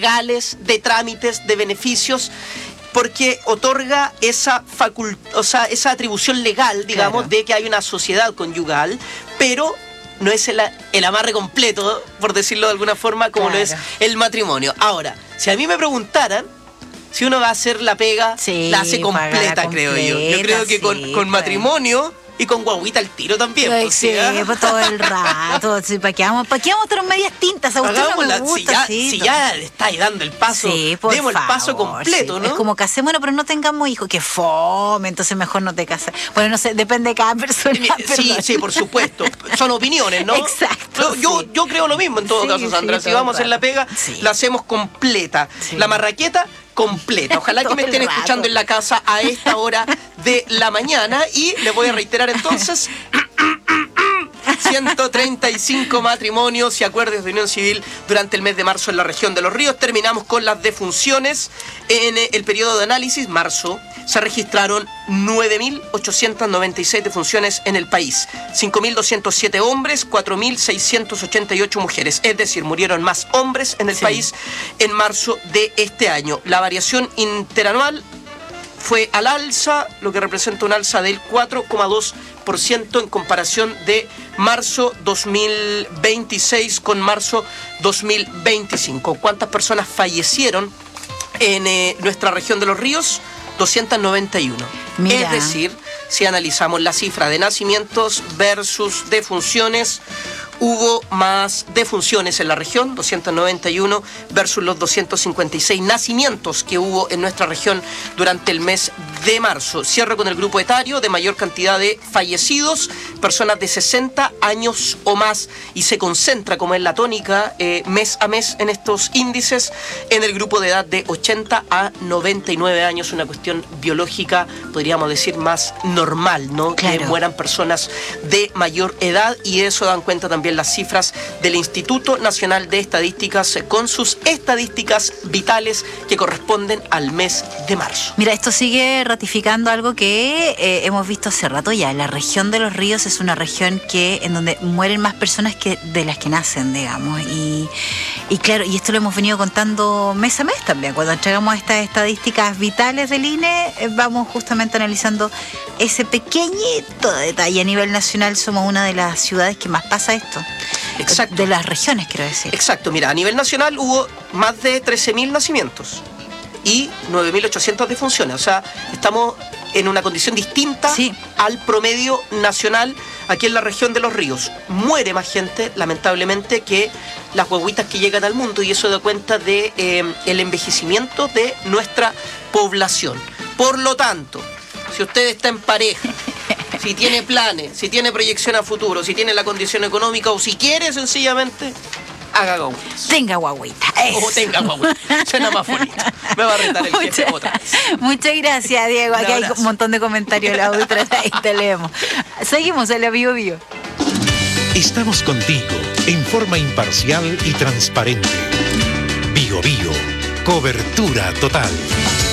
legales, de trámites, de beneficios, porque otorga esa atribución legal, digamos, de que hay una sociedad conyugal, pero no es el amarre completo, por decirlo de alguna forma, como lo es el matrimonio. Ahora, si a mí me preguntaran si uno va a hacer la pega, la hace completa, creo yo. Yo creo que con matrimonio y con guaguita al tiro también. Ay, sí, pues todo el rato. Sí, ¿para qué vamos a tener medias tintas? A usted no me gusta. Si ya le estáis dando el paso, demos el paso completo, ¿no? Es como que hacemos, pero no tengamos hijos. Que fome, entonces mejor no te casas. Bueno, no sé, depende de cada persona. Sí, por supuesto. Son opiniones, ¿no? Exacto. Yo creo lo mismo en todo caso, Sandra. Si vamos a hacer la pega, la hacemos completa. La marraqueta, completa. Ojalá que me estén escuchando en la casa a esta hora de la mañana, y les voy a reiterar entonces 135 matrimonios y acuerdos de unión civil durante el mes de marzo en la región de Los Ríos. Terminamos con las defunciones. En el periodo de análisis, marzo, se registraron 9.896 defunciones en el país, 5.207 hombres, 4.688 mujeres, es decir, murieron más hombres en el país en marzo de este año. La variación interanual fue al alza, lo que representa un alza del 4,2% en comparación de marzo 2026 con marzo 2025. ¿Cuántas personas fallecieron en nuestra región de Los Ríos? 291. Mira. Es decir, si analizamos la cifra de nacimientos versus defunciones, hubo más defunciones en la región, 291, versus los 256 nacimientos que hubo en nuestra región durante el mes de marzo. Cierro con el grupo etario de mayor cantidad de fallecidos, personas de 60 años o más, y se concentra, como es la tónica, mes a mes en estos índices, en el grupo de edad de 80 a 99 años, una cuestión biológica, podríamos decir, más normal, ¿no? Claro. Que mueran personas de mayor edad, y eso dan cuenta también las cifras del Instituto Nacional de Estadísticas con sus estadísticas vitales que corresponden al mes de marzo. Mira, esto sigue ratificando algo que hemos visto hace rato ya. La región de Los Ríos es una región en donde mueren más personas que de las que nacen, digamos. Y claro, y esto lo hemos venido contando mes a mes también. Cuando entregamos estas estadísticas vitales del INE, vamos justamente analizando ese pequeñito detalle. A nivel nacional somos una de las ciudades que más pasa esto. Exacto. De las regiones, quiero decir. Exacto, mira, a nivel nacional hubo más de 13.000 nacimientos y 9.800 defunciones. O sea, estamos en una condición distinta al promedio nacional aquí en la región de Los Ríos. Muere más gente, lamentablemente, que las guaguitas que llegan al mundo, y eso da cuenta de el envejecimiento de nuestra población. Por lo tanto, si usted está en pareja, si tiene planes, si tiene proyección a futuro, si tiene la condición económica, o si quiere sencillamente, haga guaguitas. Tenga guaguita. O tenga guaguita. Suena más bonito. Me va a retar el jefe otra vez. Muchas gracias, Diego. Aquí hay un montón de comentarios, la otra ahí te leemos. Seguimos en la Bio Bio. Estamos contigo en forma imparcial y transparente. Bio Bio, cobertura total.